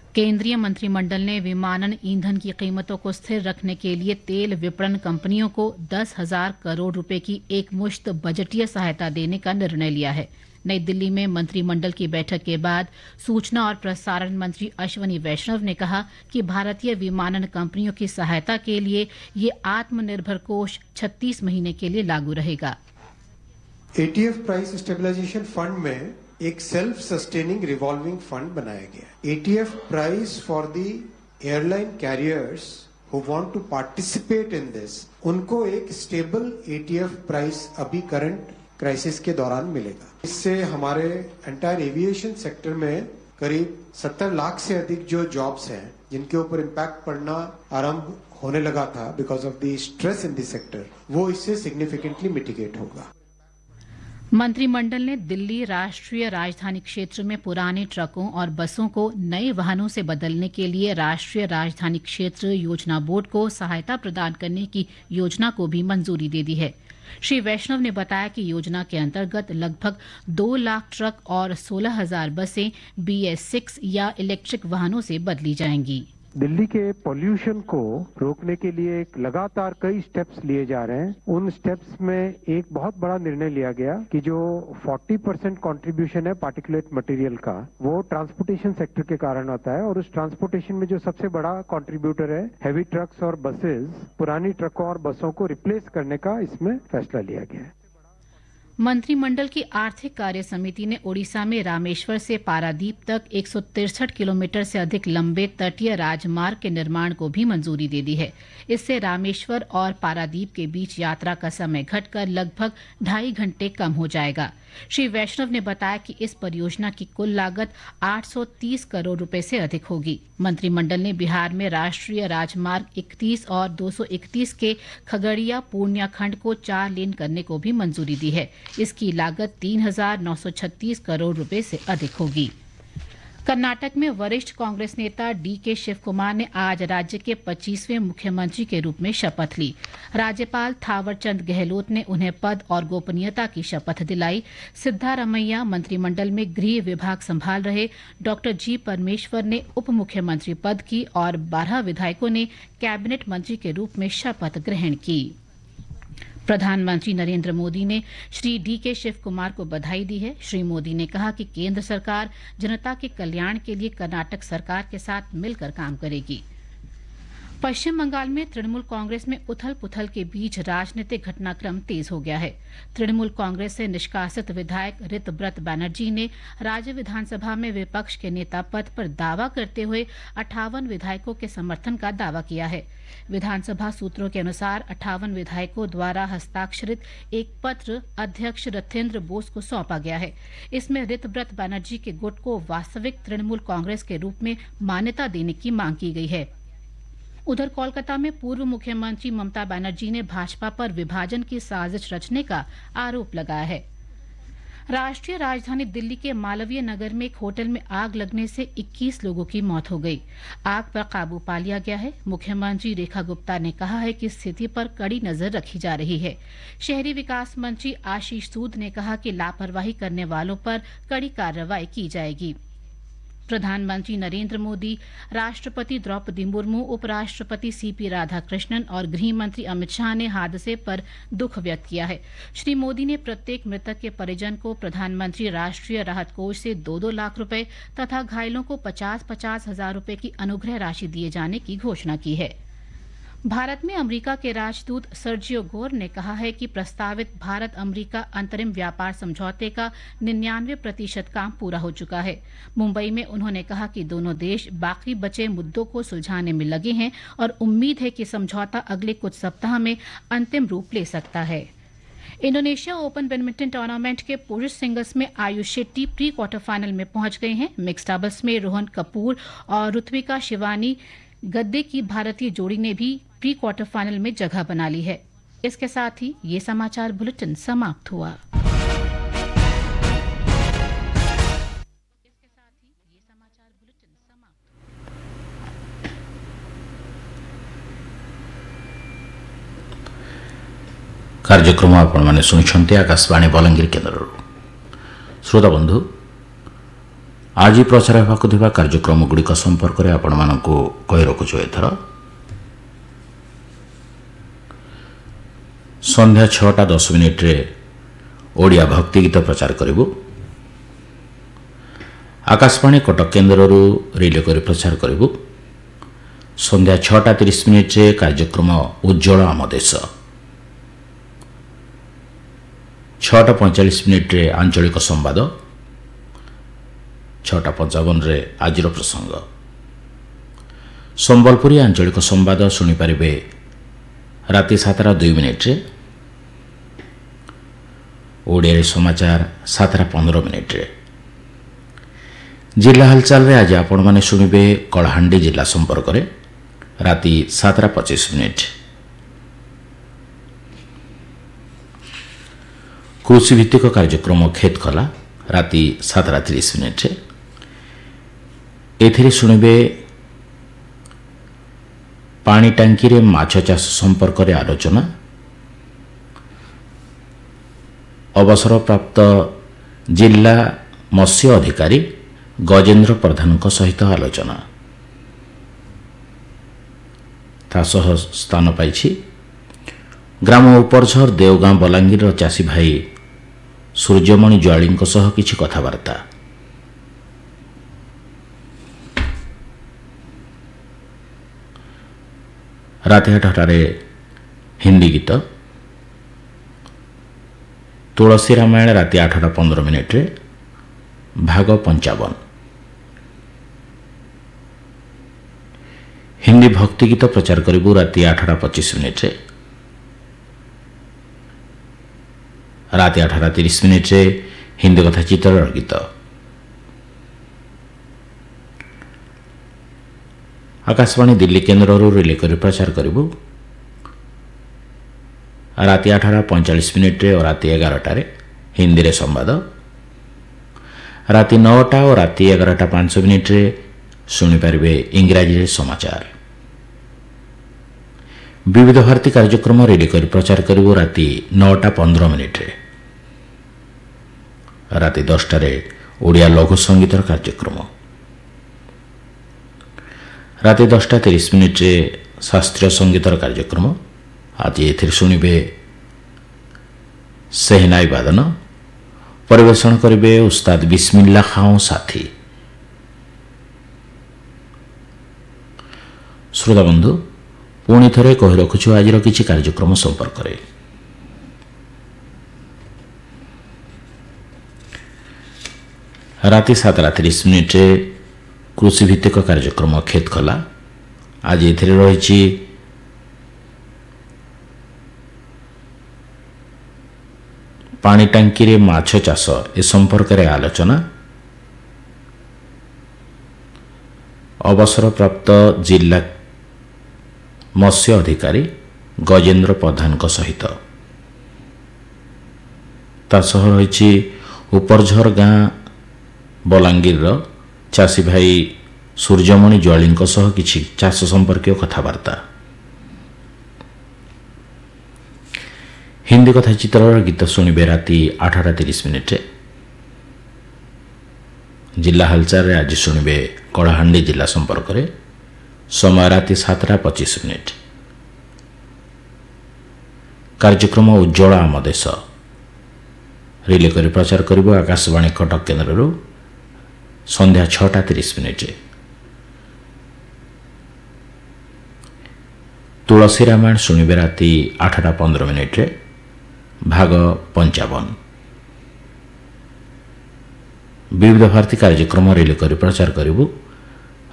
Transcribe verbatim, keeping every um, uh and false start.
केंद्रीय मंत्रिमंडल ने विमानन ईंधन की कीमतों को स्थिर रखने के लिए तेल विपणन कंपनियों को दस हजार करोड़ रुपए की एकमुश्त बजटीय सहायता देने का निर्णय लिया है। नई दिल्ली में मंत्रिमंडल की बैठक के बाद सूचना और प्रसारण मंत्री अश्विनी वैष्णव ने कहा कि भारतीय विमानन कंपनियों की सहायता के लिए ये आत्मनिर्भर कोष छत्तीस महीने के लिए लागू रहेगा। एटीएफ प्राइस स्टेबलाइजेशन फंड में एक सेल्फ सस्टेनिंग रिवॉल्विंग फंड बनाया गया। ETF price for the airline carriers who want to participate in this, उनको एक स्टेबल एटीएफ प्राइस अभी करंट क्राइसिस के दौरान मिलेगा। इससे हमारे एंटायर एविएशन सेक्टर में करीब सत्तर लाख से अधिक जो जॉब्स हैं जिनके ऊपर इम्पैक्ट पड़ना आरंभ होने लगा था because of the stress in the sector, वो इससे सिग्निफिकेंटली मिटिगेट होगा। मंत्रिमंडल ने दिल्ली राष्ट्रीय राजधानी क्षेत्र में पुराने ट्रकों और बसों को नए वाहनों से बदलने के लिए राष्ट्रीय राजधानी क्षेत्र योजना बोर्ड को सहायता प्रदान करने की योजना को भी मंजूरी दे दी है। श्री वैष्णव ने बताया कि योजना के अंतर्गत लगभग दो लाख ट्रक और सोलह हजार बसें बी एस सिक्स या इलेक्ट्रिक वाहनों से बदली जाएंगी। दिल्ली के पॉल्यूशन को रोकने के लिए एक लगातार कई स्टेप्स लिए जा रहे हैं। उन स्टेप्स में एक बहुत बड़ा निर्णय लिया गया कि जो चालीस परसेंट कंट्रीब्यूशन है पार्टिकुलेट मटेरियल का, वो ट्रांसपोर्टेशन सेक्टर के कारण होता है और उस ट्रांसपोर्टेशन में जो सबसे बड़ा कंट्रीब्यूटर है हैवी ट्रक्स और बसेस, पुरानी ट्रकों और बसों को रिप्लेस करने का इसमें फैसला लिया गया है। मंत्रिमंडल की आर्थिक कार्य समिति ने ओडिशा में रामेश्वर से पारादीप तक एक सौ तिरसठ किलोमीटर से अधिक लंबे तटीय राजमार्ग के निर्माण को भी मंजूरी दे दी है। इससे रामेश्वर और पारादीप के बीच यात्रा का समय घटकर लगभग ढाई घंटे कम हो जाएगा। श्री वैष्णव ने बताया कि इस परियोजना की कुल लागत आठ सौ तीस करोड़ रुपए से अधिक होगी। मंत्रिमंडल ने बिहार में राष्ट्रीय राजमार्ग इकतीस और दो सौ इकतीस के खगड़िया पूर्णिया खंड को चार लेन करने को भी मंजूरी दी है। इसकी लागत तीन हजार नौ सौ छत्तीस करोड़ रुपए से अधिक होगी। कर्नाटक में वरिष्ठ कांग्रेस नेता डी के शिव कुमार ने आज राज्य के पच्चीसवें मुख्यमंत्री के रूप में शपथ ली। राज्यपाल थावरचंद गहलोत ने उन्हें पद और गोपनीयता की शपथ दिलाई। सिद्धारमैया मंत्रिमंडल में गृह विभाग संभाल रहे डॉक्टर जी परमेश्वर ने उप मुख्यमंत्री पद की और बारह विधायकों ने कैबिनेट मंत्री के रूप में शपथ ग्रहण की। प्रधानमंत्री नरेंद्र मोदी ने श्री डी के शिव कुमार को बधाई दी है। श्री मोदी ने कहा कि केंद्र सरकार जनता के कल्याण के लिए कर्नाटक सरकार के साथ मिलकर काम करेगी। पश्चिम बंगाल में तृणमूल कांग्रेस में उथल पुथल के बीच राजनीतिक घटनाक्रम तेज हो गया है। तृणमूल कांग्रेस से निष्कासित विधायक ऋतव्रत बैनर्जी ने राज्य विधानसभा में विपक्ष के नेता पद पर दावा करते हुए अट्ठावन विधायकों के समर्थन का दावा किया है। विधानसभा सूत्रों के अनुसार अट्ठावन विधायकों द्वारा हस्ताक्षरित एक पत्र अध्यक्ष रथेंद्र बोस को सौंपा गया है। इसमें ऋतव्रत बैनर्जी के गुट को वास्तविक तृणमूल कांग्रेस के रूप में मान्यता देने की मांग की गई है। उधर कोलकाता में पूर्व मुख्यमंत्री ममता बनर्जी ने भाजपा पर विभाजन की साजिश रचने का आरोप लगाया है। राष्ट्रीय राजधानी दिल्ली के मालवीय नगर में एक होटल में आग लगने से इक्कीस लोगों की मौत हो गई। आग पर काबू पा लिया गया है। मुख्यमंत्री रेखा गुप्ता ने कहा है कि स्थिति पर कड़ी नजर रखी जा रही है। शहरी विकास मंत्री आशीष सूद ने कहा कि लापरवाही करने वालों पर कड़ी कार्रवाई की जाएगी। प्रधानमंत्री नरेंद्र मोदी, राष्ट्रपति द्रौपदी मुर्मू, उपराष्ट्रपति सीपी राधाकृष्णन और गृह मंत्री अमित शाह ने हादसे पर दुख व्यक्त किया है। श्री मोदी ने प्रत्येक मृतक के परिजन को प्रधानमंत्री राष्ट्रीय राहत कोष से दो दो लाख रुपए तथा घायलों को पचास पचास हजार रुपए की अनुग्रह राशि दिए जाने की घोषणा की है। भारत में अमेरिका के राजदूत सर्जियो गोर ने कहा है कि प्रस्तावित भारत अमेरिका अंतरिम व्यापार समझौते का निन्यानवे प्रतिशत काम पूरा हो चुका है। मुंबई में उन्होंने कहा कि दोनों देश बाकी बचे मुद्दों को सुलझाने में लगे हैं और उम्मीद है कि समझौता अगले कुछ सप्ताह में अंतिम रूप ले सकता है। इंडोनेशिया ओपन बैडमिंटन टूर्नामेंट के पुरुष सिंगल्स में Ayush Shetty pre quarter final में पहुंच गए हैं। मिक्स्ड डबल्स में रोहन कपूर और ऋत्विका शिवानी गद्दे की भारतीय जोड़ी ने भी प्री क्वार्टर फाइनल में जगह बना ली है। इसके साथ ही ये समाचार बुलेटिन समाप्त हुआ। इसके साथ ही ये समाचार बुलेटिन समाप्त कार्यक्रम आपण माने सुनिछन्ते आकाशवाणी बलंगीर केन्द्र। श्रोता बंधु, आज प्रचार होगा कार्यक्रम गुड़िक संपर्क में आपण मानू कही रखुछु एथर संध्या छटा दस मिनिट्रे ओडिया भक्ति गीत प्रचार करूँ। आकाशवाणी कटक केन्द्र रिले कर प्रचार करूँ। संध्या छटा तीस मिनिट्रे कार्यक्रम उज्ज्वल आम देश। छटा पैंचाश मिनिट्रे आंचलिक संवाद। छटा पंचावन आज प्रसंग संबलपुरी आंचलिक संवाद शुणिपारे राति सातटा दुई मिनिट्रे। ओडिया समाचार सातटा पंद्रह मिनिट्रे। जिला हालचाल रे आज आपण माने शुणिबे कलाहांडी जिला संपर्क में राति सातटा पचीस मिनिट। कृषि भित्तिक कार्यक्रम खेत खला राति सातटा तीस मिनिट। एथिरे शुणिबे पानी टांकी रे माछ चाष संपर्क में आलोचना। अवसर प्राप्त जिला मत्स्य अधिकारी गजेन्द्र प्रधान सहित आलोचना। तासह स्थान पाइछि ग्राम उपरझर देवगां बलांगीर चाषी भाई सूर्यमणि ज्वाली सह किछि कथबार्ता। राति आठटारे हिंदी गीत। तुलसी रामायण राति आठटा पंद्रह मिनिट्रे भाग पंचावन। हिंदी भक्ति गीत प्रचार करूँ राति आठटा पचीस मिनिट्रे। राति आठटा तीस मिनिट्रे हिंदी कथा चित्र गीत। आकाशवाणी दिल्ली केन्द्र रिले कर प्रचार करूँ राति आठटा पैंचाश मिनिट्रे और राति एगारटारे हिंदी रे संवाद। राति नौटा और राति एगारटा पांच मिनिट्रे शुणिपारे इंग्राजी रे समाचार। विविध भारती कार्यक्रम रेडी कर प्रचार करूँ राति नौटा पंद्रह मिनिट्रे। राति दसटारे ओडिया लघु संगीतर कार्यक्रम। राति दसटा तीस मिनिट्रे शास्त्रीय संगीतर कार्यक्रम। आज एथिर शुणिबे सेहनाई वादन। परिवेषण करिबे उस्ताद बिस्मिल्ला खाओ साथी। श्रोता बंधु पुणी थरे कहि रखुछु आज किछि कार्यक्रम संपर्क रे। राति सातटा तीस मिनिट्रे कृषि भित्तिक कार्यक्रम खेत खला। आज एथिरे रहिछि पानी टांकी रे माछ चाष ए संपर्क में आलोचना। अवसर प्राप्त जिला मत्स्य अधिकारी गजेन्द्र प्रधान सहित। तासह रही उपरझर गाँ बलांगीर चाषी भाई सूर्यमणि ज्वाली सह किछि चाष संपर्कीय कथबार्ता। हिंदी कथा चित्र गीत शुणिबे राति आठटा तीस मिनिट्रे। जिला हालचाल रे आज शुणिबे कलाहांडी जिला संपर्क में समय राति सातटा पचीस मिनिट। कार्यक्रम उज्ज्वल आम देश रिले कर प्रचार करूँ आकाशवाणी कटक केन्द्र संध्या छटा तीस मिनिट्रे। तुलसी रामायण शुणिबे राति आठटा पंद्रह मिनिट्रे भाग पंचावन। विविध भारती कार्यक्रम रिले कर प्रचार करूँ